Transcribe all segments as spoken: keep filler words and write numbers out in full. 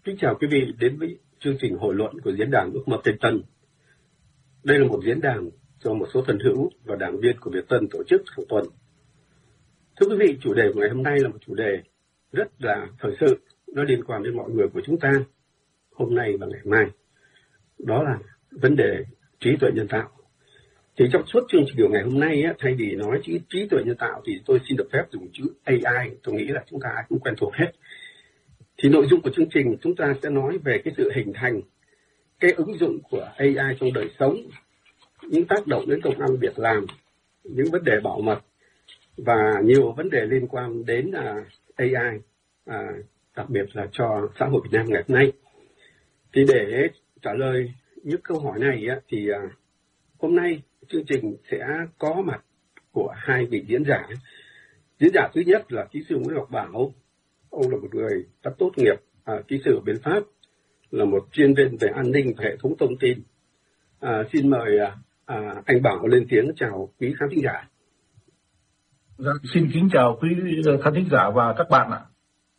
Kính chào quý vị đến với chương trình hội luận của Diễn đàn Ước mơ Việt Tân. Đây là một diễn đàn do một số thân hữu và đảng viên của Việt Tân tổ chức hàng tuần. Thưa quý vị, chủ đề của ngày hôm nay là một chủ đề rất là thời sự, nó liên quan đến mọi người của chúng ta hôm nay và ngày mai. Đó là vấn đề trí tuệ nhân tạo. Thì trong suốt chương trình của ngày hôm nay, thay vì nói chữ trí tuệ nhân tạo thì tôi xin được phép dùng chữ a i. Tôi nghĩ là chúng ta ai cũng quen thuộc hết. Thì nội dung của chương trình chúng ta sẽ nói về cái sự hình thành, cái ứng dụng của a i trong đời sống, những tác động đến công ăn việc làm, những vấn đề bảo mật và nhiều vấn đề liên quan đến uh, a i, uh, đặc biệt là cho xã hội Việt Nam ngày hôm nay. Thì để trả lời những câu hỏi này á, thì uh, hôm nay chương trình sẽ có mặt của hai vị diễn giả. Diễn giả thứ nhất là kỹ sư Nguyễn Ngọc Bảo. Ông là một người đã tốt nghiệp à, kỹ sư ở bên Pháp, là một chuyên viên về an ninh và hệ thống thông tin. À, xin mời à, anh Bảo lên tiếng chào quý khán thính giả. Dạ, xin kính chào quý khán thính giả và các bạn ạ.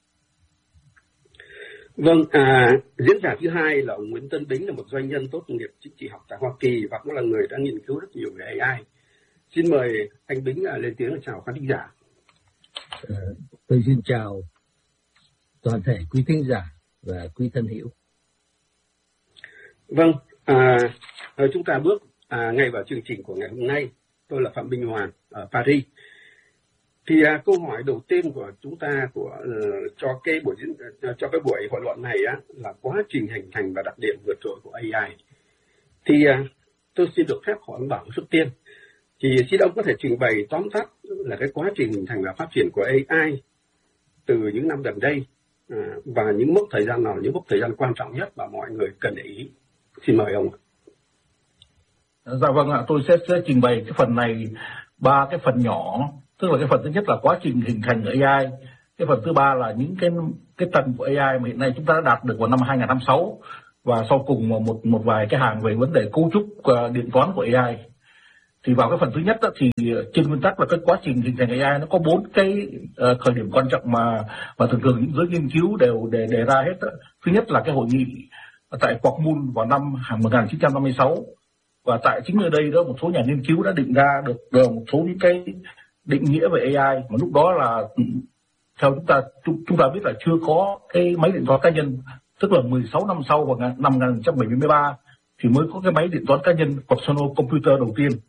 Vâng, à, diễn giả thứ hai là ông Nguyễn Tân Bính, là một doanh nhân tốt nghiệp chính trị học tại Hoa Kỳ và cũng là người đã nghiên cứu rất nhiều về a i. Xin mời anh Bính à, lên tiếng chào khán thính giả. À, tôi xin chào toàn thể quý thính giả và quý thân hữu. Vâng, à, chúng ta bước à, ngay vào chương trình của ngày hôm nay. Tôi là Phạm Minh Hoàng ở Paris. Thì à, câu hỏi đầu tiên của chúng ta của uh, cho cái buổi uh, cho cái buổi hội luận này á, là quá trình hình thành và đặc điểm vượt trội của a i. Thì uh, tôi xin được phép hỏi ông Bảo trước tiên. Thì xin ông có thể trình bày tóm tắt là cái quá trình hình thành và phát triển của a i từ những năm gần đây, à, và những mốc thời gian nào, những mốc thời gian quan trọng nhất mà mọi người cần để ý. Xin mời ông. Dạ vâng ạ, tôi sẽ, sẽ trình bày cái phần này ba cái phần nhỏ. Tức là cái phần thứ nhất là quá trình hình thành của a i. Cái phần thứ ba là những cái cái tầng của a i mà hiện nay chúng ta đã đạt được vào năm hai nghìn không trăm năm mươi sáu. Và sau cùng một một vài cái hàng về vấn đề cấu trúc uh, điện toán của a i. Thì vào cái phần thứ nhất đó, thì trên nguyên tắc là cái quá trình hình thành a i nó có bốn cái uh, thời điểm quan trọng mà mà thường thường những giới nghiên cứu đều đề đề ra hết đó. Thứ nhất là cái hội nghị tại Quạc-Mun vào năm một nghìn chín trăm năm mươi sáu, và tại chính ở đây đó một số nhà nghiên cứu đã định ra được, được một số những cái định nghĩa về a i mà lúc đó là theo chúng ta chúng, chúng ta biết là chưa có cái máy điện toán cá nhân, tức là mười sáu năm sau vào năm một nghìn chín trăm bảy mươi ba thì mới có cái máy điện toán cá nhân personal computer đầu tiên.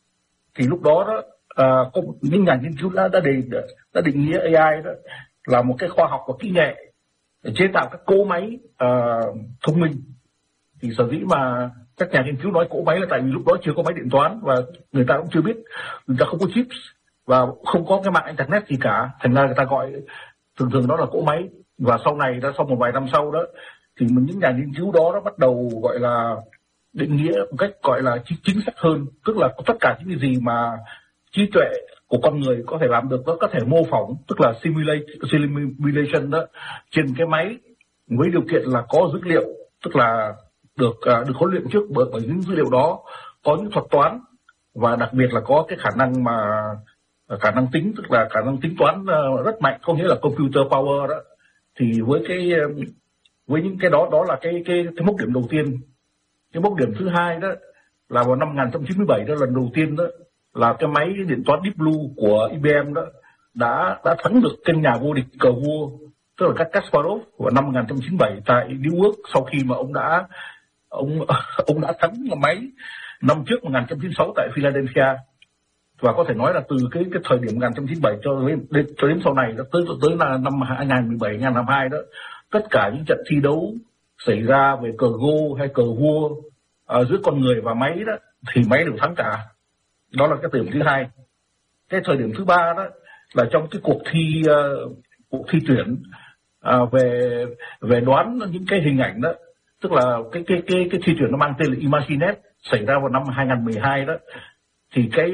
Thì lúc đó đó à, có những nhà nghiên cứu đã đã, đề, đã định nghĩa a i đó là một cái khoa học và kỹ nghệ để chế tạo các cỗ máy à, thông minh. Thì sở dĩ mà các nhà nghiên cứu nói cỗ máy là tại vì lúc đó chưa có máy điện toán và người ta cũng chưa biết, người ta không có chips và không có cái mạng internet gì cả, thành ra người ta gọi thường thường đó là cỗ máy. Và sau này đã sau một vài năm sau đó thì những nhà nghiên cứu đó nó bắt đầu gọi là định nghĩa một cách gọi là chính, chính xác hơn, tức là tất cả những cái gì mà trí tuệ của con người có thể làm được, nó có thể mô phỏng, tức là simulate, simulation đó trên cái máy với điều kiện là có dữ liệu, tức là được được huấn luyện trước bởi, bởi những dữ liệu đó, có những thuật toán và đặc biệt là có cái khả năng mà khả năng tính, tức là khả năng tính toán rất mạnh, có nghĩa là computer power đó. Thì với cái với những cái đó đó là cái cái cái mốc điểm đầu tiên. Cái mốc điểm thứ hai đó là vào năm một nghìn chín trăm chín mươi bảy, đó lần đầu tiên đó là cái máy điện toán Deep Blue của i bê em đó đã đã thắng được kênh nhà vô địch cờ vua, tức là Kasparov vào năm một nghìn chín trăm chín mươi bảy tại New York, sau khi mà ông đã ông ông đã thắng máy năm trước một nghìn chín trăm chín mươi sáu tại Philadelphia. Và có thể nói là từ cái cái thời điểm một nghìn chín trăm chín mươi bảy cho đến, đến cho đến sau này đó, tới tới là năm hai nghìn không trăm mười bảy hai nghìn không trăm hai mươi hai đó, tất cả những trận thi đấu xảy ra về cờ go hay cờ vua uh, giữa con người và máy đó thì máy đều thắng cả. Đó là cái thời điểm thứ hai. Cái thời điểm thứ ba đó là trong cái cuộc thi uh, cuộc thi tuyển uh, về về đoán những cái hình ảnh đó, tức là cái cái cái cái thi tuyển nó mang tên là ImageNet, xảy ra vào năm hai nghìn không trăm mười hai đó. Thì cái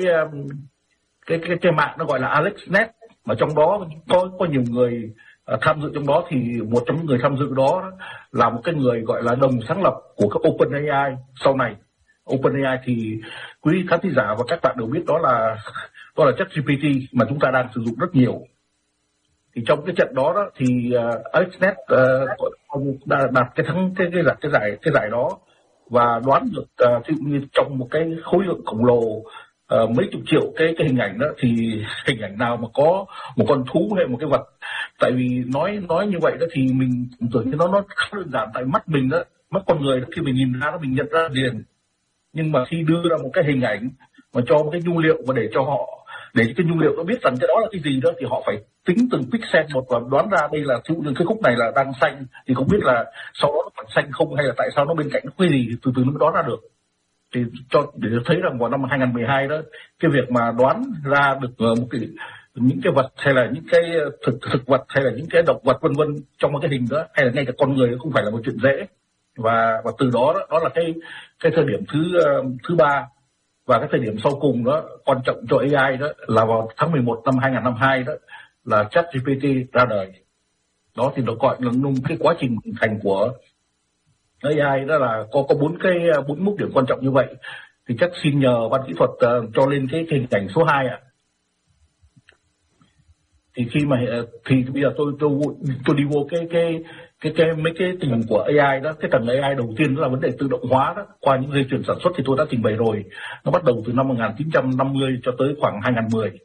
cái cái cái mạng nó gọi là AlexNet, mà trong đó có có nhiều người uh, tham dự trong đó. Thì một trong những người tham dự đó là một cái người gọi là đồng sáng lập của các OpenAI sau này. OpenAI thì quý khán thính giả và các bạn đều biết đó là đó là ChatGPT mà chúng ta đang sử dụng rất nhiều. Thì trong cái trận đó đó thì uh, AlexNet uh, đã đạt cái thắng cái cái giải cái giải cái giải đó và đoán được uh, ví dụ như trong một cái khối lượng khổng lồ uh, mấy chục triệu cái cái hình ảnh đó thì hình ảnh nào mà có một con thú hay một cái vật, tại vì nói nói như vậy đó thì mình tưởng như nó nó khá đơn giản, tại mắt mình đó, mắt con người đó, khi mình nhìn ra nó mình nhận ra liền, nhưng mà khi đưa ra một cái hình ảnh mà cho một cái nhu liệu và để cho họ để cái nhu liệu nó biết rằng cái đó là cái gì đó thì họ phải tính từng pixel một và đoán ra đây là ví dụ cái khúc này là đang xanh thì không biết là sau đó nó còn xanh không, hay là tại sao nó bên cạnh nó cái gì thì từ từ nó mới đoán ra được. Thì cho để thấy rằng vào năm hai không một hai đó, cái việc mà đoán ra được một cái những cái vật hay là những cái thực thực vật hay là những cái động vật vân vân trong một cái hình đó, hay là ngay cả con người, nó không phải là một chuyện dễ. Và và từ đó đó, đó là cái cái thời điểm thứ thứ ba. Và cái thời điểm sau cùng đó quan trọng cho a i đó là vào tháng mười một năm hai không hai hai đó là ChatGPT ra đời. Đó thì nó gọi là nung cái quá trình hình thành của a i đó là có có bốn cái bốn mức điểm quan trọng như vậy. Thì chắc xin nhờ ban kỹ thuật uh, cho lên cái, cái hình ảnh số hai ạ. Thì khi mà thì bây giờ tôi tôi tôi đi vô cái cái cái cái mấy cái tình hình của a i đó. Cái tầng a i đầu tiên đó là vấn đề tự động hóa đó, qua những dây chuyền sản xuất thì tôi đã trình bày rồi. Nó bắt đầu từ năm một nghìn chín trăm năm mươi cho tới khoảng hai không một không.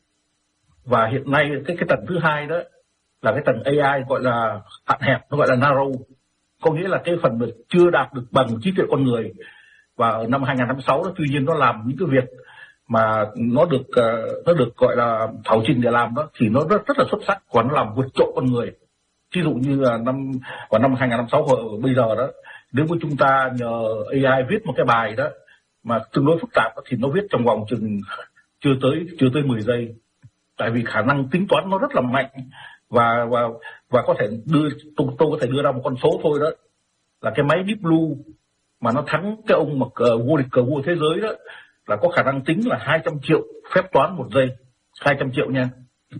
Và hiện nay cái cái tầng thứ hai đó là cái tầng a i gọi là hạn hẹp, nó gọi là narrow, có nghĩa là cái phần mà chưa đạt được bằng trí tuệ con người. Và ở năm hai không sáu đó, tuy nhiên nó làm những cái việc mà nó được nó được gọi là thảo trình để làm đó thì nó rất rất là xuất sắc, và nó làm vượt trội con người. Ví dụ như là năm vào năm hai không sáu bây giờ đó, nếu mà chúng ta nhờ a i viết một cái bài đó mà tương đối phức tạp đó, thì nó viết trong vòng chừng chưa tới chưa tới mười giây, tại vì khả năng tính toán nó rất là mạnh. và và và có thể đưa tôi, tôi có thể đưa ra một con số thôi đó, là cái máy Deep Blue mà nó thắng cái ông mà uh, vô địch cờ vua thế giới đó là có khả năng tính là hai trăm triệu phép toán một giây, hai trăm triệu nha.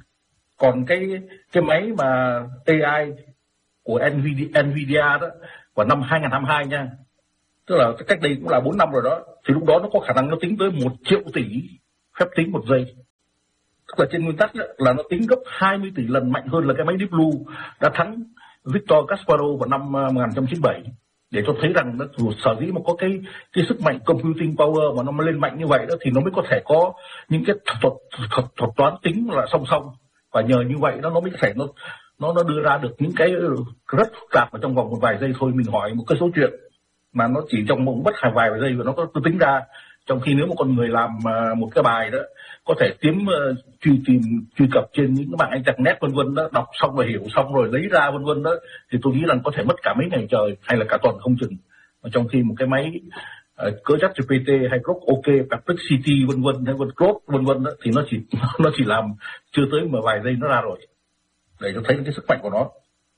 Còn cái cái máy mà a i của Nvidia, Nvidia đó vào năm hai không hai hai nha, tức là cách đây cũng là bốn năm rồi đó, thì lúc đó nó có khả năng nó tính tới một triệu tỷ phép tính một giây. Tức là trên nguyên tắc đó, là nó tính gấp hai mươi tỷ lần mạnh hơn là cái máy Deep Blue đã thắng Victor Kasparov vào năm một nghìn chín trăm chín mươi bảy. Để cho thấy rằng nó sở dĩ mà có cái cái sức mạnh computing power mà nó lên mạnh như vậy đó thì nó mới có thể có những cái thuật thuật, thuật toán tính là song song, và nhờ như vậy đó nó mới có thể nó nó nó đưa ra được những cái rất phức tạp ở trong vòng một vài giây thôi. Mình hỏi một cái số chuyện mà nó chỉ trong một bất hai vài giây và nó có tính ra, trong khi nếu một con người làm một cái bài đó có thể tìm uh, truy tìm truy cập trên những cái mạng internet vân vân đó, đọc xong rồi hiểu xong rồi lấy ra vân vân đó, thì tôi nghĩ rằng có thể mất cả mấy ngày trời hay là cả tuần không chừng. Trong khi một cái máy uh, cỡ ChatGPT hay Grok OK, Perplexity vân vân hay vân Grok vân vân đó, thì nó chỉ nó chỉ làm chưa tới một vài giây nó ra rồi, để cho thấy cái sức mạnh của nó.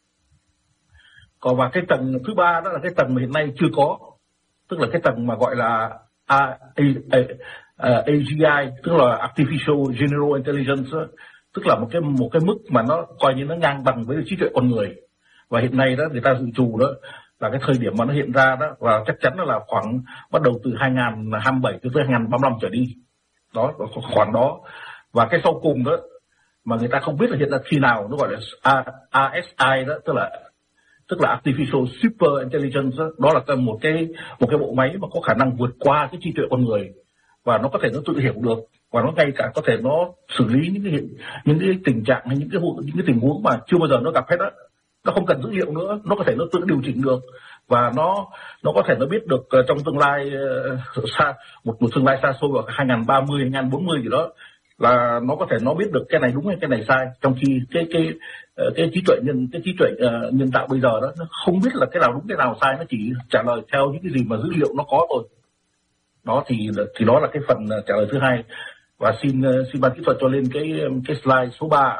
Còn và cái tầng thứ ba đó là cái tầng mà hiện nay chưa có, tức là cái tầng mà gọi là A, A, A, A, a giê i, tức là Artificial General Intelligence, tức là một cái một cái mức mà nó coi như nó ngang bằng với trí tuệ con người. Và hiện nay đó người ta dự trù đó là cái thời điểm mà nó hiện ra đó, và chắc chắn là khoảng bắt đầu từ hai không hai bảy tới hai không ba lăm trở đi, đó khoảng đó. Và cái sau cùng đó mà người ta không biết là hiện ra khi nào, nó gọi là a ét i đó, tức là tức là Artificial Super Intelligence đó, đó là một cái một cái bộ máy mà có khả năng vượt qua cái trí tuệ con người, và nó có thể nó tự hiểu được, và nó ngay cả có thể nó xử lý những cái hiện, những cái tình trạng hay những cái những cái tình huống mà chưa bao giờ nó gặp hết đó. Nó không cần dữ liệu nữa, nó có thể nó tự điều chỉnh được, và nó nó có thể nó biết được uh, trong tương lai uh, xa một một tương lai xa xôi vào hai không ba mươi, hai không bốn mươi gì đó, là nó có thể nó biết được cái này đúng hay cái này sai. Trong khi cái cái cái trí tuệ nhân cái trí tuệ uh, nhân tạo bây giờ đó nó không biết là cái nào đúng cái nào sai, nó chỉ trả lời theo những cái gì mà dữ liệu nó có thôi. Đó thì thì đó là cái phần uh, trả lời thứ hai. Và xin uh, xin ban kỹ thuật cho lên cái cái slide số ba.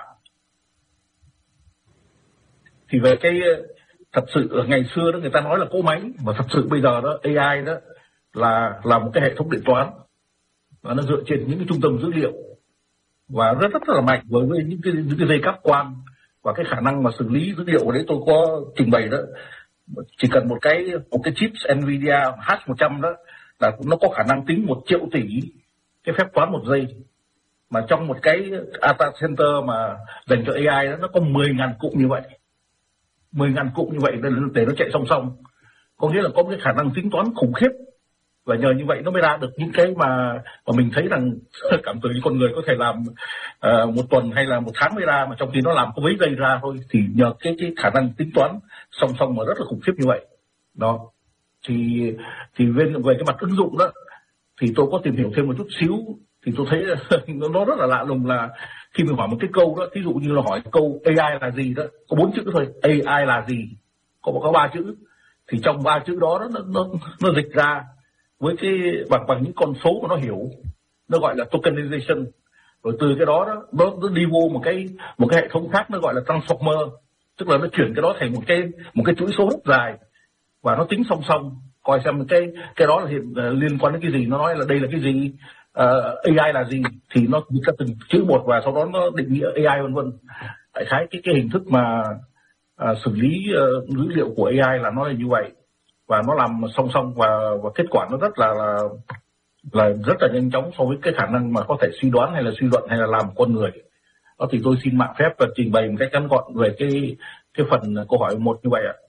Thì về cái thật sự ngày xưa đó người ta nói là cỗ máy, mà thật sự bây giờ đó a i đó là là một cái hệ thống điện toán, và nó dựa trên những cái trung tâm dữ liệu và rất rất là mạnh với, với những cái những cái dây cáp quang, và cái khả năng mà xử lý dữ liệu đấy tôi có trình bày đó. Chỉ cần một cái một cái chip Nvidia H một trăm đó là nó có khả năng tính một triệu tỷ cái phép toán một giây, mà trong một cái data center mà dành cho a i đó nó có mười ngàn cụm như vậy. mười nghìn cụm như vậy để, để nó chạy song song, có nghĩa là có cái khả năng tính toán khủng khiếp, và nhờ như vậy nó mới ra được những cái mà mà mình thấy rằng cảm tưởng như con người có thể làm uh, một tuần hay là một tháng mới ra, mà trong khi nó làm có mấy giây ra thôi, thì nhờ cái cái khả năng tính toán song song mà rất là khủng khiếp như vậy đó. Thì thì về, về cái mặt ứng dụng đó thì tôi có tìm hiểu thêm một chút xíu, thì tôi thấy nó rất là lạ lùng là khi mình hỏi một cái câu đó, ví dụ như là hỏi câu a i là gì đó, có bốn chữ thôi, a i là gì, có có ba chữ, thì trong ba chữ đó nó nó nó dịch ra với cái bằng bằng những con số mà nó hiểu, nó gọi là tokenization, rồi từ cái đó đó nó, nó đi vô một cái một cái hệ thống khác, nó gọi là transformer, tức là nó chuyển cái đó thành một cái một cái chuỗi số rất dài và nó tính song song, coi xem cái cái đó là hiện uh, liên quan đến cái gì, nó nói là đây là cái gì, uh, a i là gì, thì nó dịch ra từng chữ một và sau đó nó định nghĩa a i vân vân. Đại khái cái cái hình thức mà uh, xử lý uh, dữ liệu của a i là nó là như vậy, và nó làm song song và và kết quả nó rất là là là rất là nhanh chóng so với cái khả năng mà có thể suy đoán hay là suy luận hay là làm con người. Đó thì tôi xin mạn phép và trình bày một cách ngắn gọn về cái cái phần câu hỏi một như vậy ạ.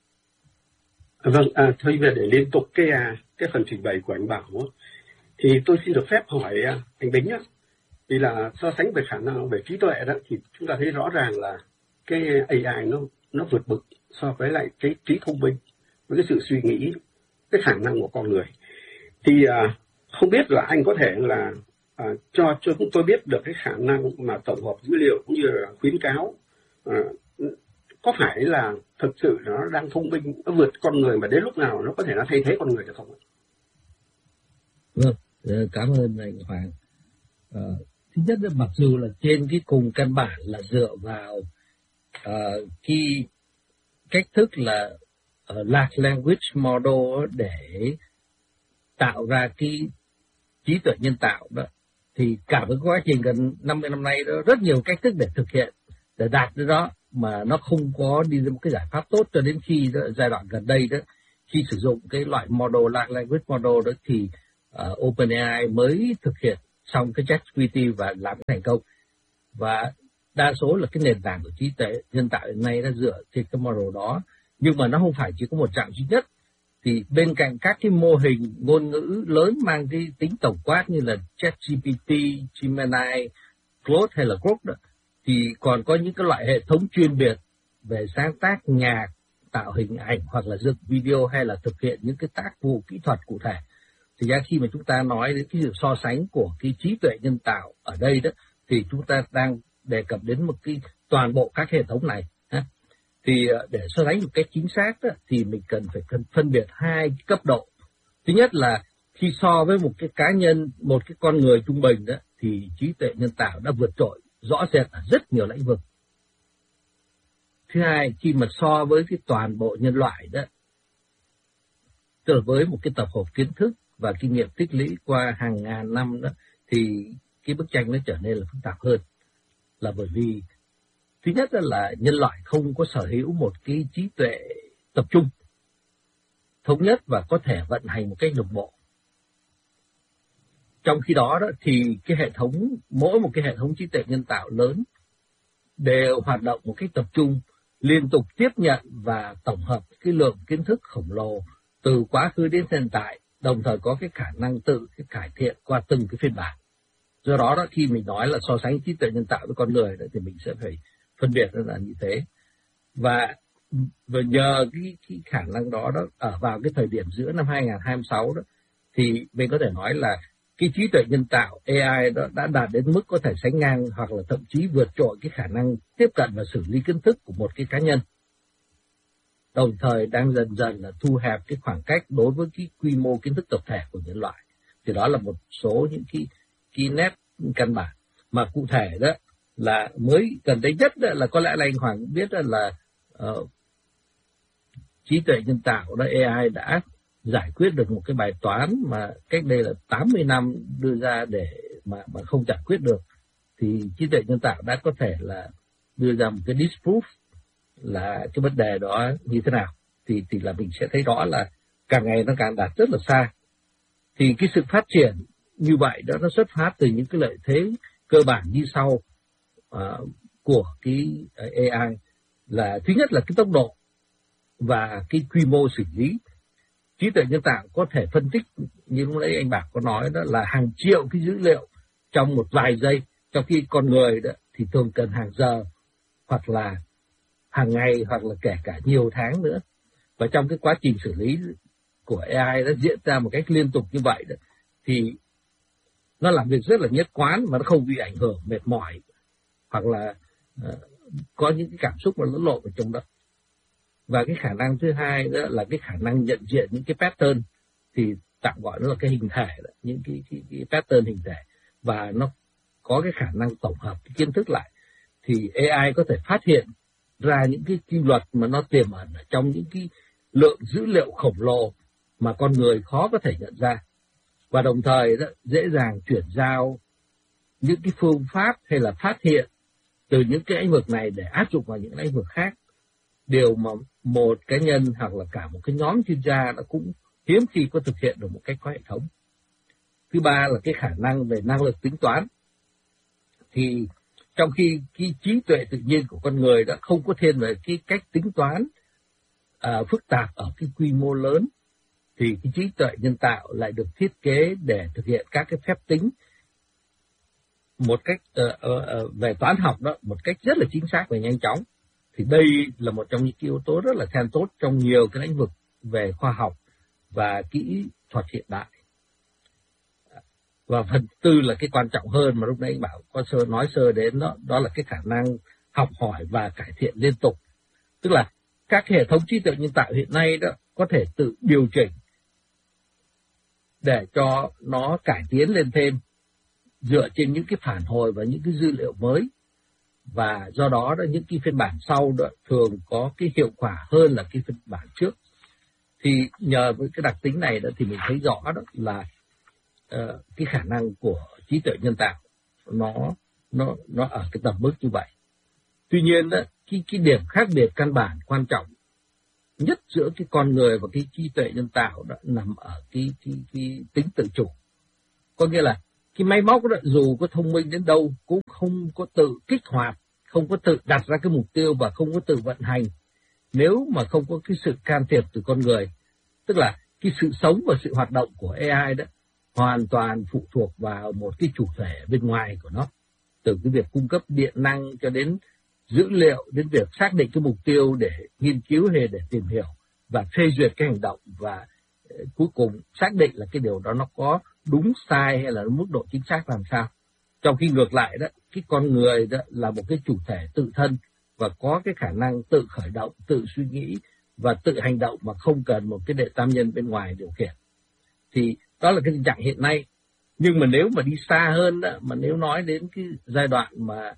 Vâng, à, thôi về để liên tục cái cái phần trình bày của anh Bảo thì tôi xin được phép hỏi anh Bính á, vì là so sánh về khả năng về trí tuệ đó thì chúng ta thấy rõ ràng là cái a i nó nó vượt bậc so với lại cái trí thông minh, với cái sự suy nghĩ, cái khả năng của con người. Thì à, không biết là anh có thể là à, cho cho chúng tôi biết được cái khả năng mà tổng hợp dữ liệu cũng như là khuyến cáo à, có phải là thực sự nó đang thông minh, nó vượt con người, mà đến lúc nào nó có thể nó thay thế con người được không? Vâng, cảm ơn anh Hoàng. À, thứ nhất là mặc dù là trên cái cùng căn bản là dựa vào uh, cái cách thức là uh, large language model để tạo ra cái trí tuệ nhân tạo đó, thì cả với quá trình gần năm mươi năm nay đó, rất nhiều cách thức để thực hiện, để đạt đến đó, mà nó không có đi ra một cái giải pháp tốt, cho đến khi đó, giai đoạn gần đây đó, khi sử dụng cái loại model large language model đó thì uh, OpenAI mới thực hiện xong cái ChatGPT và làm thành công. Và đa số là cái nền tảng của trí tuệ nhân tạo hiện nay nó dựa trên cái model đó, nhưng mà nó không phải chỉ có một dạng duy nhất. Thì bên cạnh các cái mô hình ngôn ngữ lớn mang cái tính tổng quát như là ChatGPT, Gemini, Claude hay là Grok đó, thì còn có những cái loại hệ thống chuyên biệt về sáng tác nhạc, tạo hình ảnh hoặc là dựng video hay là thực hiện những cái tác vụ kỹ thuật cụ thể. Thì ra khi mà chúng ta nói đến cái sự so sánh của cái trí tuệ nhân tạo ở đây đó, thì chúng ta đang đề cập đến một cái toàn bộ các hệ thống này. Thì để so sánh một cách chính xác đó, thì mình cần phải cần phân biệt hai cái cấp độ. Thứ nhất là khi so với một cái cá nhân, một cái con người trung bình đó, thì trí tuệ nhân tạo đã vượt trội rõ rệt ở rất nhiều lĩnh vực. Thứ hai, khi mà so với cái toàn bộ nhân loại đó, tức là với một cái tập hợp kiến thức và kinh nghiệm tích lũy qua hàng ngàn năm đó, thì cái bức tranh nó trở nên là phức tạp hơn. Là bởi vì thứ nhất là nhân loại không có sở hữu một cái trí tuệ tập trung, thống nhất và có thể vận hành một cách đồng bộ. Trong khi đó, đó thì cái hệ thống, mỗi một cái hệ thống trí tuệ nhân tạo lớn đều hoạt động một cách tập trung, liên tục tiếp nhận và tổng hợp cái lượng kiến thức khổng lồ từ quá khứ đến hiện tại, đồng thời có cái khả năng tự cái cải thiện qua từng cái phiên bản. Do đó, đó khi mình nói là so sánh trí tuệ nhân tạo với con người đó, thì mình sẽ phải phân biệt là như thế. Và, và nhờ cái, cái khả năng đó, đó ở vào cái thời điểm giữa năm hai không hai sáu đó, thì mình có thể nói là cái trí tuệ nhân tạo a i đó đã đạt đến mức có thể sánh ngang hoặc là thậm chí vượt trội cái khả năng tiếp cận và xử lý kiến thức của một cái cá nhân, đồng thời đang dần dần là thu hẹp cái khoảng cách đối với cái quy mô kiến thức tập thể của nhân loại. Thì đó là một số những cái, cái nét căn bản. Mà cụ thể đó là mới gần đây nhất đó, là có lẽ là anh Hoàng biết đó là uh, trí tuệ nhân tạo đó, a i đã giải quyết được một cái bài toán mà cách đây là tám mươi năm đưa ra để mà, mà không giải quyết được. Thì trí tuệ nhân tạo đã có thể là đưa ra một cái disproof là cái vấn đề đó như thế nào. Thì, thì là mình sẽ thấy rõ là càng ngày nó càng đạt rất là xa. Thì cái sự phát triển như vậy đó nó xuất phát từ những cái lợi thế cơ bản như sau uh, của cái a i. là thứ nhất là cái tốc độ và cái quy mô xử lý. Trí tuệ nhân tạo có thể phân tích, như lúc nãy anh Bảo có nói đó, là hàng triệu cái dữ liệu trong một vài giây, trong khi con người đó thì thường cần hàng giờ hoặc là hàng ngày hoặc là kể cả nhiều tháng nữa. Và trong cái quá trình xử lý của a i nó diễn ra một cách liên tục như vậy đó, thì nó làm việc rất là nhất quán mà nó không bị ảnh hưởng mệt mỏi hoặc là uh, có những cái cảm xúc mà lẫn lộn ở trong đó. Và cái khả năng thứ hai đó là cái khả năng nhận diện những cái pattern, thì tạm gọi nó là cái hình thể đó, những cái, cái, cái pattern hình thể, và nó có cái khả năng tổng hợp cái kiến thức lại, thì a i có thể phát hiện ra những cái quy luật mà nó tiềm ẩn ở trong những cái lượng dữ liệu khổng lồ mà con người khó có thể nhận ra, và đồng thời đó, dễ dàng chuyển giao những cái phương pháp hay là phát hiện từ những cái lĩnh vực này để áp dụng vào những lĩnh vực khác, điều mà một cá nhân hoặc là cả một cái nhóm chuyên gia nó cũng hiếm khi có thực hiện được một cách có hệ thống. Thứ ba là cái khả năng về năng lực tính toán, thì trong khi cái trí tuệ tự nhiên của con người đã không có thiên về cái cách tính toán à, phức tạp ở cái quy mô lớn, thì cái trí tuệ nhân tạo lại được thiết kế để thực hiện các cái phép tính một cách uh, uh, về toán học đó một cách rất là chính xác và nhanh chóng. Thì đây là một trong những yếu tố rất là then chốt trong nhiều cái lĩnh vực về khoa học và kỹ thuật hiện đại. Và phần tư là cái quan trọng hơn mà lúc nãy anh Bảo có sơ nói sơ đến đó, đó là cái khả năng học hỏi và cải thiện liên tục. Tức là các hệ thống trí tuệ nhân tạo hiện nay đó có thể tự điều chỉnh để cho nó cải tiến lên thêm dựa trên những cái phản hồi và những cái dữ liệu mới, và do đó, đó những cái phiên bản sau đó thường có cái hiệu quả hơn là cái phiên bản trước. Thì nhờ với cái đặc tính này đó thì mình thấy rõ đó là uh, cái khả năng của trí tuệ nhân tạo nó nó nó ở cái tầm mức như vậy. Tuy nhiên đó, cái cái điểm khác biệt căn bản quan trọng nhất giữa cái con người và cái trí tuệ nhân tạo đó nằm ở cái cái cái tính tự chủ. Có nghĩa là cái máy móc đó dù có thông minh đến đâu cũng không có tự kích hoạt, không có tự đặt ra cái mục tiêu và không có tự vận hành nếu mà không có cái sự can thiệp từ con người. Tức là cái sự sống và sự hoạt động của a i đó hoàn toàn phụ thuộc vào một cái chủ thể bên ngoài của nó, từ cái việc cung cấp điện năng cho đến dữ liệu, đến việc xác định cái mục tiêu để nghiên cứu hay để tìm hiểu và phê duyệt cái hành động, và cuối cùng xác định là cái điều đó nó có đúng sai hay là mức độ chính xác làm sao. Trong khi ngược lại đó, cái con người đó là một cái chủ thể tự thân và có cái khả năng tự khởi động, tự suy nghĩ và tự hành động mà không cần một cái đệ tam nhân bên ngoài điều khiển. Thì đó là cái tình trạng hiện nay. Nhưng mà nếu mà đi xa hơn đó, mà nếu nói đến cái giai đoạn mà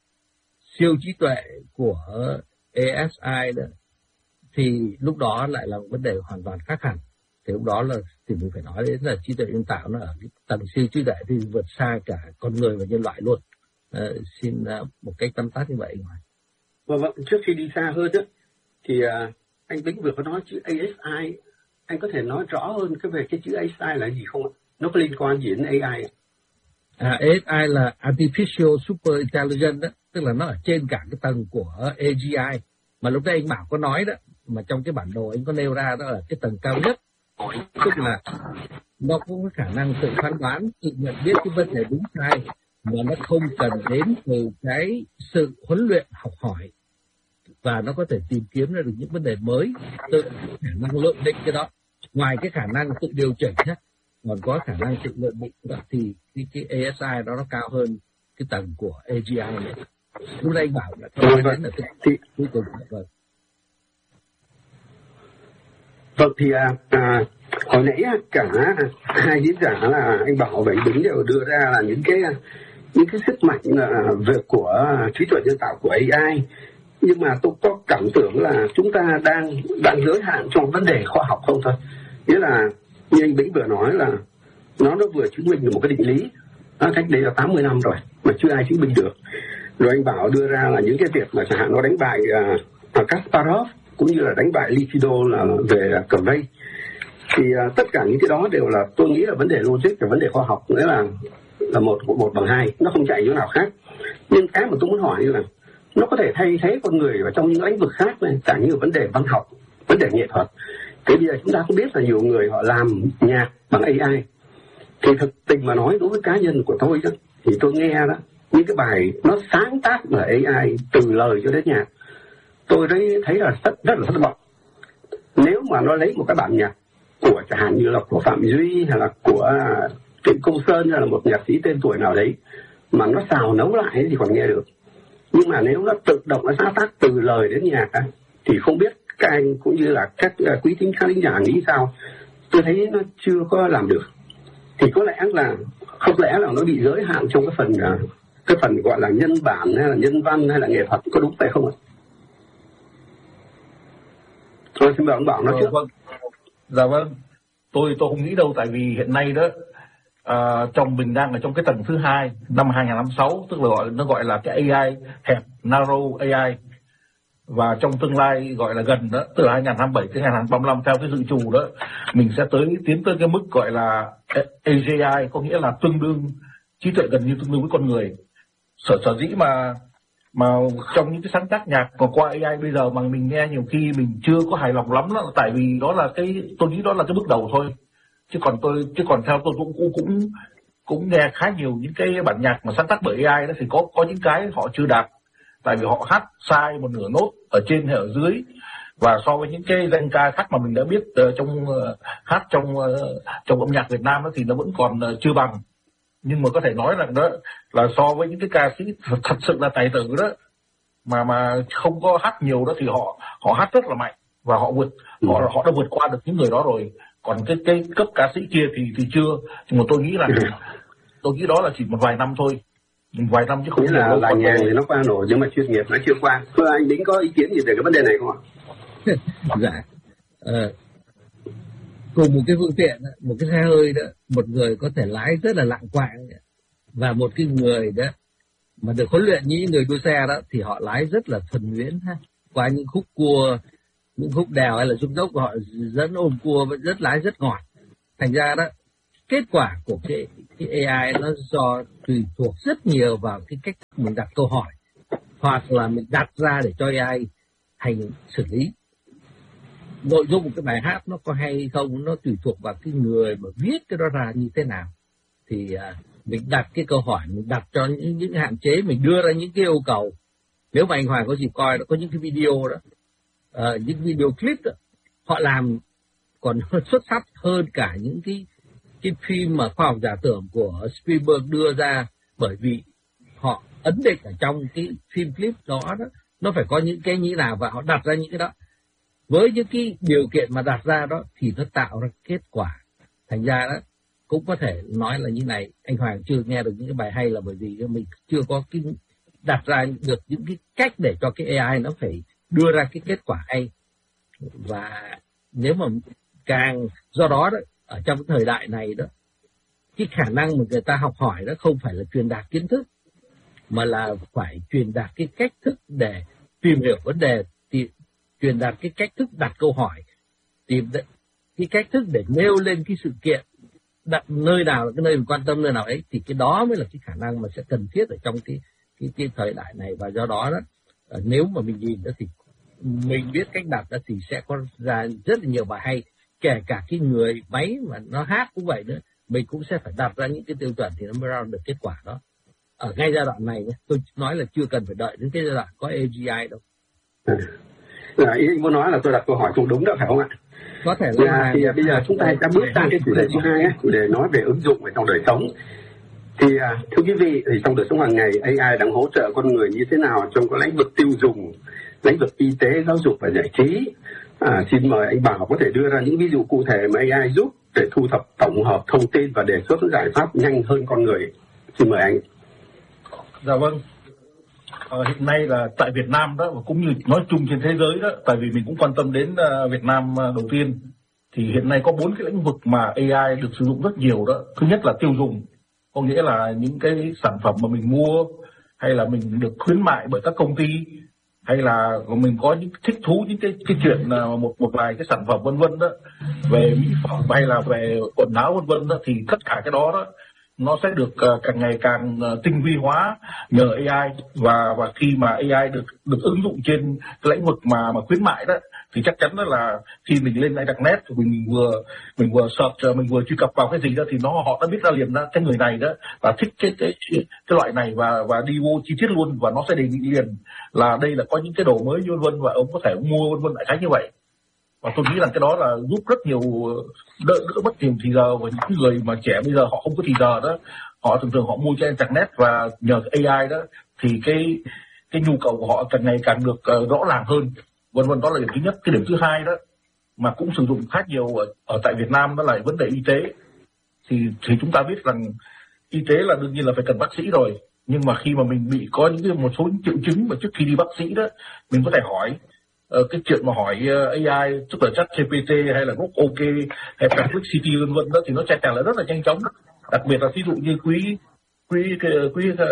siêu trí tuệ của a ét i đó, thì lúc đó lại là một vấn đề hoàn toàn khác hẳn. Thì lúc đó là thì mình phải nói đến là trí tuệ nhân tạo nó ở cái tầng siêu trí tuệ thì vượt xa cả con người và nhân loại luôn. À, xin uh, một cách tóm tắt như vậy. Vâng, vâng, trước khi đi xa hơn đó, thì uh, anh Bính vừa có nói chữ a ét i, anh có thể nói rõ hơn cái về cái chữ a ét i là gì không ạ? Nó có liên quan gì đến a i ạ? À, a ét i là Artificial Super Intelligence đó, tức là nó ở trên cả cái tầng của a giê i. Mà lúc nãy anh Bảo có nói đó, mà trong cái bản đồ anh có nêu ra đó là cái tầng cao nhất. Tức là nó có cái khả năng tự phán đoán, tự nhận biết cái vấn đề đúng sai, mà nó không cần đến từ cái sự huấn luyện học hỏi, và nó có thể tìm kiếm ra được những vấn đề mới, tự khả năng lượng định cái đó. Ngoài cái khả năng tự điều chỉnh nhé, còn có khả năng tự lượng định đó, thì cái, cái a ét i đó nó cao hơn cái tầng của a giê i này. Lúc đây anh bảo là cái nói đến là cái cuối cùng. Vâng. Vâng, thì à, à, hồi nãy cả hai diễn giả là anh Bảo và anh Bính đều đưa ra là những cái những cái sức mạnh uh, về của trí tuệ nhân tạo của a i. Nhưng mà tôi có cảm tưởng là chúng ta đang đang giới hạn trong vấn đề khoa học không thôi. Nghĩa là như anh Bính vừa nói là nó nó vừa chứng minh được một cái định lý à, cách đây là tám mươi năm rồi mà chưa ai chứng minh được. Rồi anh Bảo đưa ra là những cái việc mà chẳng hạn nó đánh bại uh, Kasparov cũng như là đánh bại Likido là về cờ vây. Thì uh, tất cả những cái đó đều là tôi nghĩ là vấn đề logic và vấn đề khoa học, nghĩa là là một một bằng hai, nó không chạy chỗ nào khác. Nhưng cái mà tôi muốn hỏi là nó có thể thay thế con người ở trong những lĩnh vực khác này, chẳng như vấn đề văn học, vấn đề nghệ thuật. Thế bây giờ chúng ta cũng biết là nhiều người họ làm nhạc bằng a i. Thì thực tình mà nói, đối với cá nhân của tôi đó, thì tôi nghe đó, những cái bài nó sáng tác bởi a i từ lời cho đến nhạc, tôi đấy thấy là rất, rất là thất vọng. Nếu mà nó lấy một cái bản nhạc của chẳng hạn như là của Phạm Duy hay là của Trịnh Công Sơn hay là một nhạc sĩ tên tuổi nào đấy mà nó xào nấu lại thì còn nghe được. Nhưng mà nếu nó tự động nó sáng tác từ lời đến nhạc thì không biết các anh cũng như là các quý thính khán giả nghĩ sao. Tôi thấy nó chưa có làm được. Thì có lẽ là không lẽ là nó bị giới hạn trong cái phần cái phần gọi là nhân bản hay là nhân văn hay là nghệ thuật, có đúng vậy không ạ? Tôi xin mời ông Bảo nói trước. Vâng. Dạ vâng, tôi tôi không nghĩ đâu, tại vì hiện nay đó à, trong mình đang ở trong cái tầng thứ hai năm hai nghìn không trăm lẻ sáu, tức là gọi nó gọi là cái a i hẹp, narrow a i, và trong tương lai gọi là gần đó, từ hai nghìn không trăm hai mươi bảy đến hai nghìn không trăm ba mươi lăm theo cái dự trù đó, mình sẽ tới tiến tới cái mức gọi là a giê i, có nghĩa là tương đương trí tuệ gần như tương đương với con người. Sở sở dĩ mà mà trong những cái sáng tác nhạc còn qua a i bây giờ mà mình nghe nhiều khi mình chưa có hài lòng lắm đó, tại vì đó là cái, tôi nghĩ đó là cái bước đầu thôi, chứ còn tôi chứ còn theo tôi cũng cũng cũng cũng nghe khá nhiều những cái bản nhạc mà sáng tác bởi a i đó, thì có có những cái họ chưa đạt, tại vì họ hát sai một nửa nốt ở trên hay ở dưới, và so với những cái danh ca khác mà mình đã biết uh, trong uh, hát trong uh, trong âm nhạc Việt Nam đó, thì nó vẫn còn uh, chưa bằng. Nhưng mà có thể nói rằng đó là so với những cái ca sĩ thật, thật sự là tài tử đó, mà mà không có hát nhiều đó, thì họ họ hát rất là mạnh và họ vượt ừ. họ họ đã vượt qua được những người đó rồi. Còn cái cái cấp ca sĩ kia thì thì chưa. Nhưng mà tôi nghĩ là ừ. tôi nghĩ đó là chỉ một vài năm thôi, một vài năm chứ không nghĩa là là nhàng thì nó qua nổi, nhưng mà chuyên nghiệp nó chưa qua. Thưa anh Đính có ý kiến gì về cái vấn đề này không ạ? Dạ. Ờ, cùng một cái phương tiện, một cái xe hơi đó, một người có thể lái rất là lạng quạng, và một cái người đó mà được huấn luyện như những người đua xe đó thì họ lái rất là thuần nhuyễn ha, qua những khúc cua, những khúc đèo hay là dốc dốc của họ dẫn ôm cua vẫn rất lái rất ngọt. Thành ra đó, kết quả của cái, cái a i nó do tùy thuộc rất nhiều vào cái cách mình đặt câu hỏi, hoặc là mình đặt ra để cho a i hành xử lý. Nội dung của cái bài hát nó có hay hay không, nó tùy thuộc vào cái người mà viết cái đó ra như thế nào. Thì à, mình đặt cái câu hỏi, mình đặt cho những, những hạn chế, mình đưa ra những cái yêu cầu. Nếu mà anh Hoàng có dịp coi, nó có những cái video đó, à, những video clip đó, họ làm còn xuất sắc hơn cả những cái cái phim mà khoa học giả tưởng của Spielberg đưa ra, bởi vì họ ấn định ở trong cái phim clip đó, đó nó phải có những cái như nào, và họ đặt ra những cái đó. Với những cái điều kiện mà đặt ra đó thì nó tạo ra kết quả. Thành ra đó cũng có thể nói là như này, anh Hoàng chưa nghe được những cái bài hay là bởi vì mình chưa có cái đặt ra được những cái cách để cho cái a i nó phải đưa ra cái kết quả hay. Và nếu mà càng do đó, đó ở trong cái thời đại này đó, cái khả năng mà người ta học hỏi đó không phải là truyền đạt kiến thức, mà là phải truyền đạt cái cách thức để tìm hiểu vấn đề, thì truyền đạt cái cách thức đặt câu hỏi, tìm cái cách thức để nêu lên cái sự kiện, đặt nơi nào là cái nơi mình quan tâm, nơi nào ấy, thì cái đó mới là cái khả năng mà sẽ cần thiết ở trong cái cái, cái thời đại này. Và do đó đó, nếu mà mình nhìn đó thì mình biết cách đặt đó thì sẽ có ra rất là nhiều bài hay, kể cả cái người máy mà nó hát cũng vậy nữa, mình cũng sẽ phải đặt ra những cái tiêu chuẩn thì nó mới ra được kết quả đó. Ở ngay giai đoạn này tôi nói là chưa cần phải đợi đến cái giai đoạn có a giê i đâu. À, ý anh muốn nói là tôi đặt câu hỏi không đúng đó, phải không ạ? Có thể là à, thì à, bây giờ chúng ta đã bước sang cái chủ đề thứ hai, chủ đề nói về ứng dụng ở trong đời sống. Thì à, thưa quý vị, thì trong đời sống hàng ngày a i đang hỗ trợ con người như thế nào trong các lĩnh vực tiêu dùng, lĩnh vực y tế, giáo dục và giải trí. À, xin mời anh Bảo có thể đưa ra những ví dụ cụ thể mà a i giúp để thu thập tổng hợp thông tin và đề xuất giải pháp nhanh hơn con người. Xin mời anh. Dạ vâng. Ờ, hiện nay là tại Việt Nam đó, và cũng như nói chung trên thế giới đó, tại vì mình cũng quan tâm đến uh, Việt Nam uh, đầu tiên, thì hiện nay có bốn cái lĩnh vực mà a i được sử dụng rất nhiều đó. Thứ nhất là tiêu dùng, có nghĩa là những cái sản phẩm mà mình mua hay là mình được khuyến mại bởi các công ty, hay là mình có những thích thú những cái cái chuyện uh, một một vài cái sản phẩm vân vân đó, về mỹ phẩm hay là về quần áo vân vân đó, thì tất cả cái đó đó nó sẽ được uh, càng ngày càng uh, tinh vi hóa nhờ a i, và và khi mà a i được được ứng dụng trên cái lĩnh vực mà mà khuyến mại đó, thì chắc chắn đó là khi mình lên internet mình vừa mình vừa search, mình vừa truy cập vào cái gì đó thì nó họ đã biết ra liền đó cái người này đó và thích cái cái cái, cái loại này, và và đi vô chi tiết luôn, và nó sẽ đề nghị liền là đây là có những cái đồ mới vân vân, và ông có thể mua vân vân đại khái như vậy. Và tôi nghĩ là cái đó là giúp rất nhiều đỡ, đỡ mất nhiều thì giờ, và những người mà trẻ bây giờ họ không có thì giờ đó, họ thường thường họ mua trên internet và nhờ a i đó thì cái cái nhu cầu của họ càng ngày càng được uh, rõ ràng hơn vân vân. Đó là điểm thứ nhất. Cái điểm thứ hai đó mà cũng sử dụng khá nhiều ở, ở tại Việt Nam đó là vấn đề y tế. Thì thì chúng ta biết rằng y tế là đương nhiên là phải cần bác sĩ rồi, nhưng mà khi mà mình bị có những cái một số những triệu chứng mà trước khi đi bác sĩ đó, mình có thể hỏi uh, cái chuyện mà hỏi uh, a i, tức là ChatGPT hay là Grok OK hay Perplexity vân vân đó, thì nó trả lời rất là nhanh chóng. Đặc biệt là ví dụ như quý quý quý quý,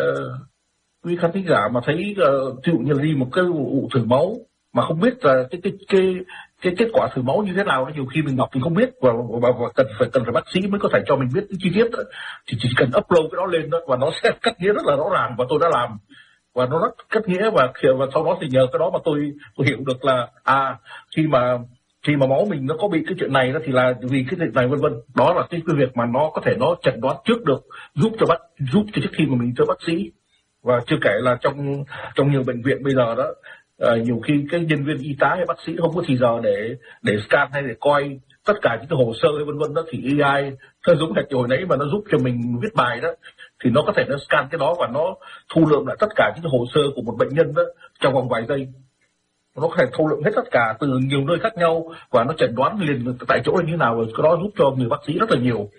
quý khán thính giả mà thấy uh, ví dụ như là đi một cái vụ thử máu mà không biết là cái cái cái cái kết quả thử máu như thế nào, nhiều khi mình đọc mình không biết, và, và, và cần phải cần phải bác sĩ mới có thể cho mình biết cái chi tiết đó. Thì chỉ cần upload cái đó lên đó và nó sẽ cắt nghĩa rất là rõ ràng, và tôi đã làm và nó rất cắt nghĩa, và và sau đó thì nhờ cái đó mà tôi tôi hiểu được là à khi mà khi mà máu mình nó có bị cái chuyện này đó thì là vì cái chuyện này vân vân. Đó là cái, cái việc mà nó có thể nó chẩn đoán trước được, giúp cho bác giúp cho trước khi mà mình tới bác sĩ. Và chưa kể là trong trong nhiều bệnh viện bây giờ đó, uh, nhiều khi cái nhân viên y tá hay bác sĩ không có thì giờ để để scan hay để coi tất cả những cái hồ sơ hay vân vân đó, thì a i theo giống hệt hồi nãy mà nó giúp cho mình viết bài đó, thì nó có thể nó scan cái đó và nó thu lượm lại tất cả những cái hồ sơ của một bệnh nhân đó trong vòng vài giây. Nó có thể thu lượm hết tất cả từ nhiều nơi khác nhau và nó chẩn đoán liền tại chỗ là như thế nào, rồi cái đó giúp cho người bác sĩ rất là nhiều.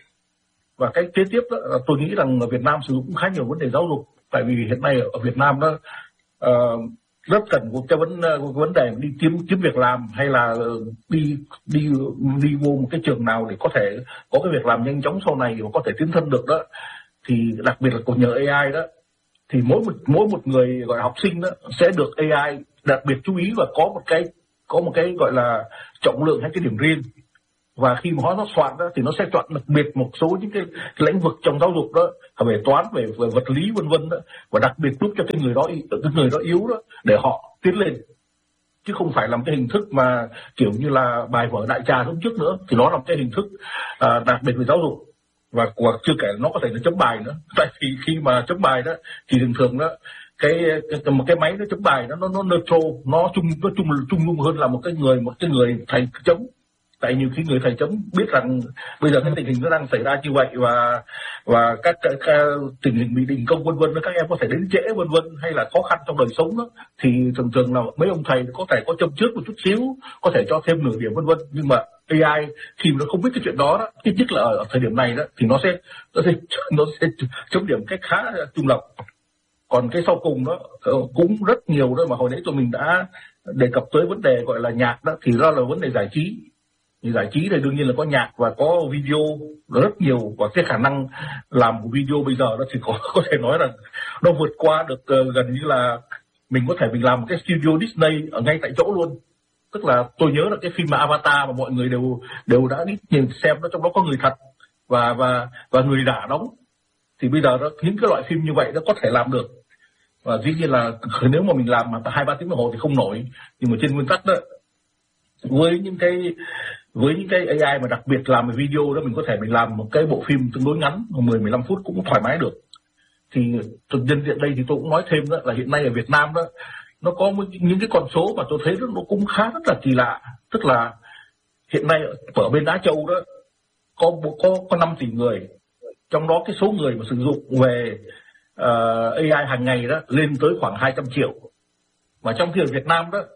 Và cái kế tiếp đó, tôi nghĩ rằng ở Việt Nam sử dụng khá nhiều vấn đề giáo dục, tại vì hiện nay ở Việt Nam đó uh, rất cần một cái vấn vấn đề đi kiếm kiếm việc làm, hay là đi đi đi vô một cái trường nào để có thể có cái việc làm nhanh chóng sau này và có thể tiến thân được đó, thì đặc biệt là còn nhờ a i đó, thì mỗi một mỗi một người gọi là học sinh đó sẽ được a i đặc biệt chú ý và có một cái có một cái gọi là trọng lượng hay cái điểm riêng. Và khi mà nó soạn đó thì nó sẽ chọn đặc biệt một số những cái, cái lĩnh vực trong giáo dục đó, về toán, về, về vật lý vân vân đó, và đặc biệt giúp cho cái người đó cái người đó yếu đó để họ tiến lên, chứ không phải làm cái hình thức mà kiểu như là bài vở đại trà lúc trước nữa. Thì nó là một cái hình thức à, đặc biệt về giáo dục. Và, và chưa kể nó có thể nó chấm bài nữa, tại vì khi mà chấm bài đó thì thường thường đó cái cái một cái máy nó chấm bài nó nó nó neutral, nó chung nó chung chung dung hơn là một cái người một cái người thầy chấm. Tại nhiều khi người thầy chấm biết rằng bây giờ cái tình hình nó đang xảy ra như vậy, và và các, các, các tình hình bị đình công vân vân, các em có thể đến trễ vân vân, hay là khó khăn trong đời sống đó, thì thường thường là mấy ông thầy có thể có châm trước một chút xíu, có thể cho thêm nửa điểm vân vân. Nhưng mà a i khi mà nó không biết cái chuyện đó, đó ít nhất là ở thời điểm này đó, thì nó sẽ nó sẽ nó sẽ chấm điểm cách khá trung lập. Còn cái sau cùng đó cũng rất nhiều đó, mà hồi nãy tụi mình đã đề cập tới vấn đề gọi là nhạc đó, thì đó là vấn đề giải trí. Thì giải trí thì đương nhiên là có nhạc và có video rất nhiều, và cái khả năng làm của video bây giờ đó thì có có thể nói là nó vượt qua được uh, gần như là mình có thể mình làm một cái studio Disney ở ngay tại chỗ luôn. Tức là tôi nhớ là cái phim mà Avatar mà mọi người đều đều đã đi nhìn xem đó, trong đó có người thật và và và người giả đóng. Thì bây giờ đó những cái loại phim như vậy nó có thể làm được. Và dĩ nhiên là nếu mà mình làm mà hai ba tiếng đồng hồ thì không nổi, nhưng mà trên nguyên tắc đó, với những cái với những cái a i mà đặc biệt làm về video đó, mình có thể mình làm một cái bộ phim tương đối ngắn mười mười lăm phút cũng thoải mái được. Thì nhân tiện đây thì tôi cũng nói thêm đó là hiện nay ở Việt Nam đó nó có những cái con số mà tôi thấy nó cũng khá rất là kỳ lạ. Tức là hiện nay ở bên Á Châu đó có có có năm tỷ người, trong đó cái số người mà sử dụng về uh, a i hàng ngày đó lên tới khoảng hai trăm triệu. Và trong khi ở Việt Nam đó,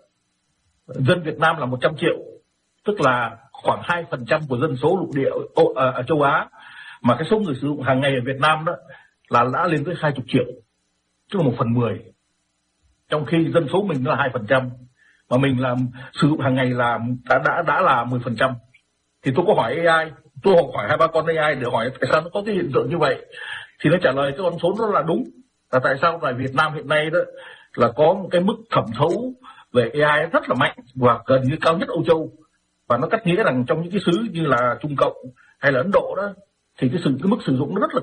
dân Việt Nam là một trăm triệu, tức là khoảng hai phần trăm của dân số lục địa ở, ở châu Á, mà cái số người sử dụng hàng ngày ở Việt Nam đó là đã lên tới hai mươi triệu, tức là một phần mười. Trong khi dân số mình là hai phần trăm, mà mình làm sử dụng hàng ngày là đã đã đã là mười phần trăm. Thì tôi có hỏi a i, tôi hỏi hai ba con a i để hỏi tại sao nó có cái hiện tượng như vậy, thì nó trả lời cái con số đó là đúng. Là tại sao tại Việt Nam hiện nay đó là có một cái mức thẩm thấu về a i rất là mạnh và gần như cao nhất Âu Châu. Và nó cắt nghĩa rằng trong những cái xứ như là Trung Cộng hay là Ấn Độ đó, thì cái, sự, cái mức sử dụng nó rất là kém.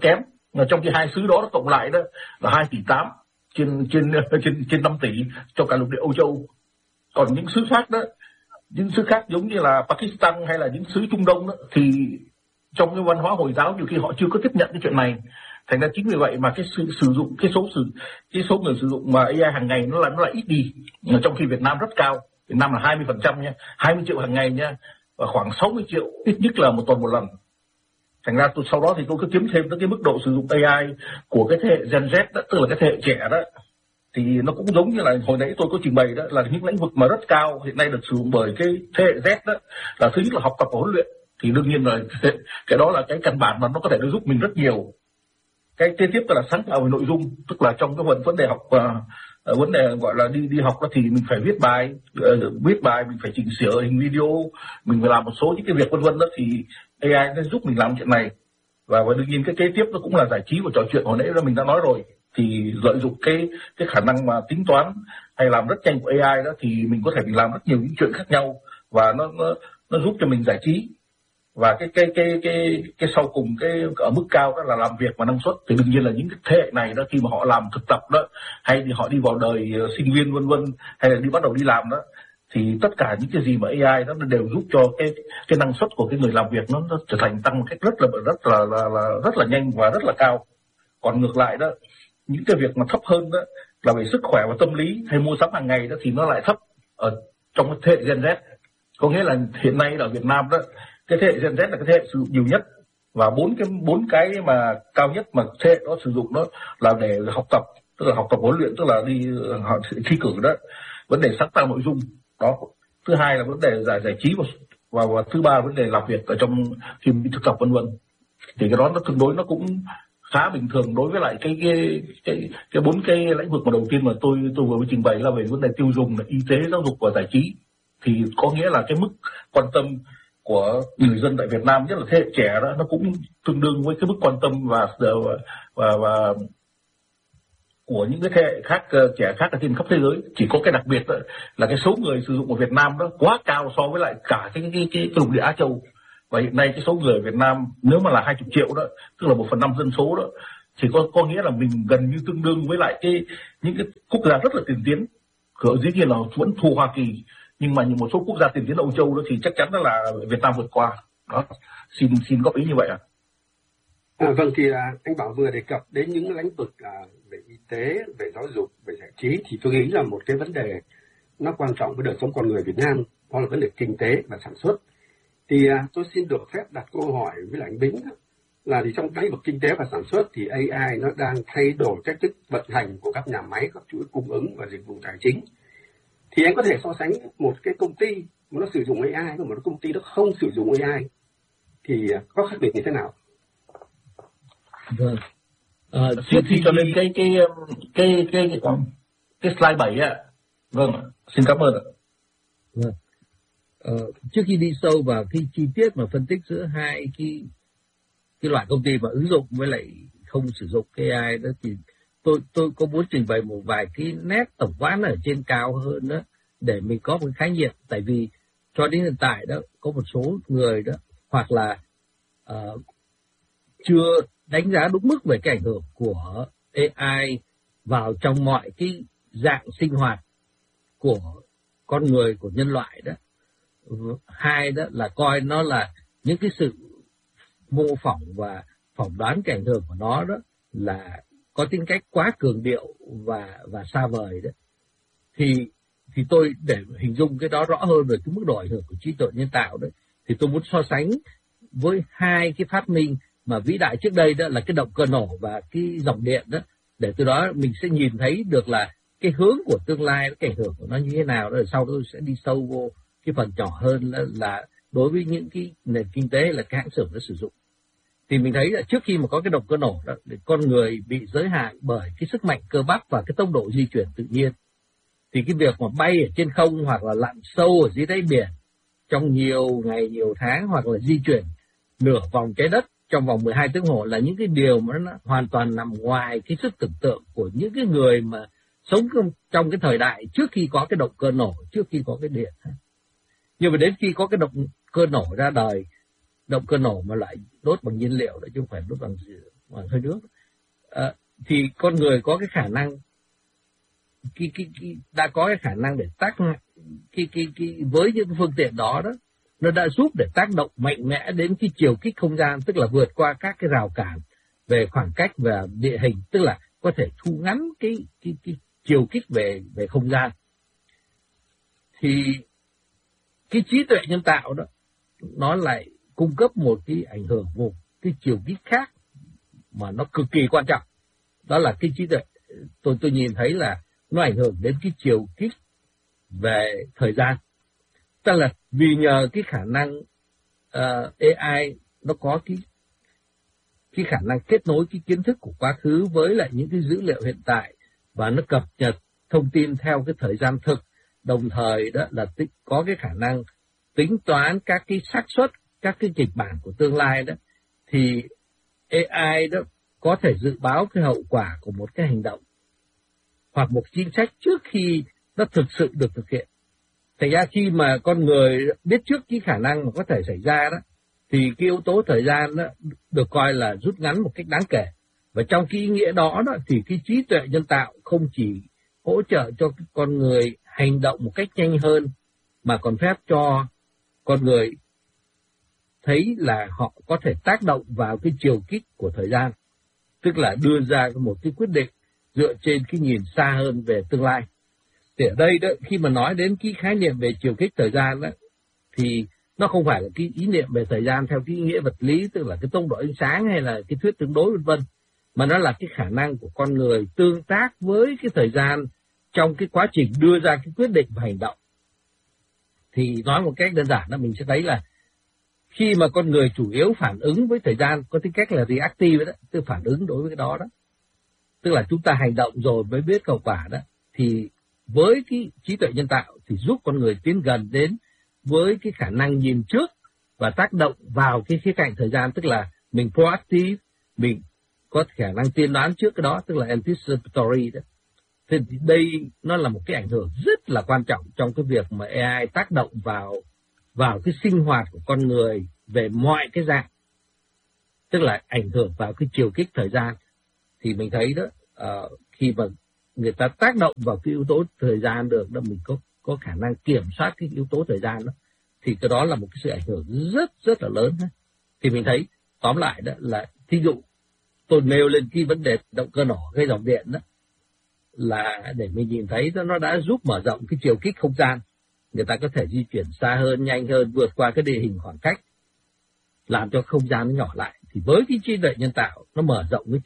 Mà trong khi hai xứ đó nó cộng lại đó là hai tỷ tám trên trên trên trên năm tỷ cho cả lục địa Âu Châu. Còn những xứ khác đó, những xứ khác giống như là Pakistan hay là những xứ Trung Đông đó, thì trong cái văn hóa Hồi giáo nhiều khi họ chưa có tiếp nhận cái chuyện này. Thành ra chính vì vậy mà cái sự sử dụng cái số sử cái số người sử dụng mà a i hàng ngày nó là nó lại ít đi. Trong khi Việt Nam rất cao, Việt Nam là hai mươi phần trăm nha, hai mươi triệu hàng ngày nha, và khoảng sáu mươi triệu ít nhất là một tuần một lần. Thành ra tôi sau đó thì tôi cứ kiếm thêm tới cái mức độ sử dụng a i của cái thế hệ Gen Z đó, tức là cái thế hệ trẻ đó, thì nó cũng giống như là hồi nãy tôi có trình bày đó, là những lĩnh vực mà rất cao hiện nay được sử dụng bởi cái thế hệ Z đó, là thứ nhất là học tập và huấn luyện, thì đương nhiên là cái đó là cái căn bản mà nó có thể nó giúp mình rất nhiều. Cái kế tiếp là sáng tạo về nội dung, tức là trong cái vấn vấn đề học uh, vấn đề gọi là đi đi học đó thì mình phải viết bài, uh, viết bài mình phải chỉnh sửa hình video, mình phải làm một số những cái việc vân vân đó, thì a i nó giúp mình làm chuyện này. Và, và đương nhiên cái kế tiếp nó cũng là giải trí và trò chuyện, hồi nãy là mình đã nói rồi, thì lợi dụng cái cái khả năng mà tính toán hay làm rất nhanh của a i đó, thì mình có thể mình làm rất nhiều những chuyện khác nhau, và nó nó nó giúp cho mình giải trí. Và cái cái cái cái cái sau cùng cái ở mức cao đó là làm việc và năng suất. Thì đương nhiên là những cái thế hệ này đó, khi mà họ làm thực tập đó, hay thì họ đi vào đời uh, sinh viên vân vân, hay là đi bắt đầu đi làm đó, thì tất cả những cái gì mà a i đó nó đều giúp cho cái cái năng suất của cái người làm việc nó, nó trở thành tăng một cách rất là rất là, là là rất là nhanh và rất là cao. Còn ngược lại đó, những cái việc mà thấp hơn đó là về sức khỏe và tâm lý hay mua sắm hàng ngày đó thì nó lại thấp ở trong cái thế hệ Gen Z. Có nghĩa là hiện nay ở Việt Nam đó, cái thế hệ Gen Z là cái thế hệ sử dụng nhiều nhất, và bốn cái bốn cái mà cao nhất mà thế hệ đó sử dụng đó là để học tập, tức là học tập huấn luyện, tức là đi họ thi cử đó, vấn đề sáng tạo nội dung đó, thứ hai là vấn đề giải giải trí, và và, và thứ ba là vấn đề làm việc ở trong khi đi thực tập vân vân. Thì cái đó nó tương đối nó cũng khá bình thường đối với lại cái cái cái cái bốn cái lĩnh vực mà đầu tiên mà tôi tôi vừa mới trình bày là về vấn đề tiêu dùng, là y tế, giáo dục và giải trí. Thì có nghĩa là cái mức quan tâm của người dân tại Việt Nam, nhất là thế hệ trẻ đó, nó cũng tương đương với cái mức quan tâm và và và, và của những cái thế hệ khác, trẻ khác ở trên khắp thế giới. Chỉ có cái đặc biệt đó, là cái số người sử dụng ở Việt Nam đó quá cao so với lại cả cái cái cái, cái lục địa Á Châu. Và hiện nay cái số người ở Việt Nam nếu mà là hai mươi triệu đó, tức là một phần năm dân số đó, thì có có nghĩa là mình gần như tương đương với lại cái những cái quốc gia rất là tiên tiến. Ở dĩ nhiên là vẫn thua Hoa Kỳ, nhưng mà một số quốc gia tiên tiến Âu Châu đó thì chắc chắn đó là Việt Nam vượt qua. Đó, xin xin góp ý như vậy ạ. À. À, vâng, thì à, anh Bảo vừa đề cập đến những lĩnh vực à, về y tế, về giáo dục, về giải trí, thì tôi nghĩ là một cái vấn đề nó quan trọng với đời sống con người Việt Nam, đó là vấn đề kinh tế và sản xuất. Thì à, tôi xin được phép đặt câu hỏi với lại anh Bính đó, là thì trong lĩnh vực kinh tế và sản xuất thì a i nó đang thay đổi cách thức vận hành của các nhà máy, các chuỗi cung ứng và dịch vụ tài chính. Thì anh có thể so sánh một cái công ty mà nó sử dụng a i với một công ty nó không sử dụng a i thì có khác biệt như thế nào? Vâng. À, trước khi cho lên cái cái cái cái cái, cái slide bảy ạ. Vâng, xin cảm ơn ạ. Vâng. Ờ, trước khi đi sâu vào cái chi tiết mà phân tích giữa hai cái cái loại công ty mà ứng dụng với lại không sử dụng cái a i đó, thì tôi tôi có muốn trình bày một vài cái nét tổng quát ở trên cao hơn đó, để mình có một khái niệm. Tại vì cho đến hiện tại đó có một số người đó hoặc là uh, chưa đánh giá đúng mức về cái ảnh hưởng của a i vào trong mọi cái dạng sinh hoạt của con người, của nhân loại đó. Hai đó là coi nó là những cái sự mô phỏng và phỏng đoán cái ảnh hưởng của nó đó là có tính cách quá cường điệu và và xa vời đó. Thì thì tôi để hình dung cái đó rõ hơn về cái mức độ ảnh hưởng của trí tuệ nhân tạo đấy, thì tôi muốn so sánh với hai cái phát minh mà vĩ đại trước đây, đó là cái động cơ nổ và cái dòng điện đó, để từ đó mình sẽ nhìn thấy được là cái hướng của tương lai, cái ảnh hưởng của nó như thế nào. Rồi sau đó tôi sẽ đi sâu vô cái phần nhỏ hơn là, là đối với những cái nền kinh tế là cái hãng xưởng nó sử dụng. Thì mình thấy là trước khi mà có cái động cơ nổ đó, con người bị giới hạn bởi cái sức mạnh cơ bắp và cái tốc độ di chuyển tự nhiên. Thì cái việc mà bay ở trên không hoặc là lặn sâu ở dưới đáy biển trong nhiều ngày, nhiều tháng, hoặc là di chuyển nửa vòng trái đất trong vòng mười hai tiếng hồ là những cái điều mà nó hoàn toàn nằm ngoài cái sức tưởng tượng của những cái người mà sống trong cái thời đại trước khi có cái động cơ nổ, trước khi có cái điện. Nhưng mà đến khi có cái động cơ nổ ra đời, động cơ nổ mà lại đốt bằng nhiên liệu đó chứ không phải đốt bằng, bằng hơi nước, uh, thì con người có cái khả năng cái, cái, cái, đã có cái khả năng để tác cái, cái, cái, với những phương tiện đó đó, nó đã giúp để tác động mạnh mẽ đến cái chiều kích không gian, tức là vượt qua các cái rào cản về khoảng cách và địa hình, tức là có thể thu ngắn cái cái, cái chiều kích về về không gian. Thì cái trí tuệ nhân tạo đó nó lại cung cấp một cái ảnh hưởng một cái chiều kích khác mà nó cực kỳ quan trọng, đó là cái trí tuệ tôi tôi nhìn thấy là nó ảnh hưởng đến cái chiều kích về thời gian. Tức là vì nhờ cái khả năng uh, a i nó có cái cái khả năng kết nối cái kiến thức của quá khứ với lại những cái dữ liệu hiện tại, và nó cập nhật thông tin theo cái thời gian thực, đồng thời đó là tích, có cái khả năng tính toán các cái xác suất, các cái kịch bản của tương lai đó, thì a i đó có thể dự báo cái hậu quả của một cái hành động hoặc một chính sách trước khi nó thực sự được thực hiện. Thành ra khi mà con người biết trước cái khả năng mà có thể xảy ra đó, thì cái yếu tố thời gian đó được coi là rút ngắn một cách đáng kể. Và trong cái ý nghĩa đó, đó thì cái trí tuệ nhân tạo không chỉ hỗ trợ cho con người hành động một cách nhanh hơn, mà còn phép cho con người thấy là họ có thể tác động vào cái chiều kích của thời gian, tức là đưa ra một cái quyết định dựa trên cái nhìn xa hơn về tương lai. Thì ở đây đó, khi mà nói đến cái khái niệm về chiều kích thời gian đó, thì nó không phải là cái ý niệm về thời gian theo cái ý nghĩa vật lý, tức là cái tốc độ ánh sáng hay là cái thuyết tương đối vân vân, mà nó là cái khả năng của con người tương tác với cái thời gian trong cái quá trình đưa ra cái quyết định và hành động. Thì nói một cách đơn giản là mình sẽ thấy là khi mà con người chủ yếu phản ứng với thời gian có tính cách là reactive đó, tức phản ứng đối với cái đó đó, tức là chúng ta hành động rồi mới biết hậu quả đó, thì với cái trí tuệ nhân tạo thì giúp con người tiến gần đến với cái khả năng nhìn trước và tác động vào cái khía cạnh thời gian, tức là mình proactive, mình có khả năng tiên đoán trước cái đó, tức là anticipatory đó. Thì đây nó là một cái ảnh hưởng rất là quan trọng trong cái việc mà a i tác động vào vào cái sinh hoạt của con người về mọi cái dạng, tức là ảnh hưởng vào cái chiều kích thời gian. Thì mình thấy đó, uh, khi mà người ta tác động vào cái yếu tố thời gian được đó, mình có có khả năng kiểm soát cái yếu tố thời gian đó, thì cái đó là một cái sự ảnh hưởng rất rất là lớn. Thì mình thấy tóm lại đó là, thí dụ tôi nêu lên cái vấn đề động cơ nổ gây dòng điện đó, là để mình nhìn thấy đó, nó đã giúp mở rộng cái chiều kích không gian, người ta có thể di chuyển xa hơn, nhanh hơn, vượt qua cái địa hình khoảng cách, làm cho không gian nó nhỏ lại. Thì với cái trí tuệ nhân tạo nó mở rộng cái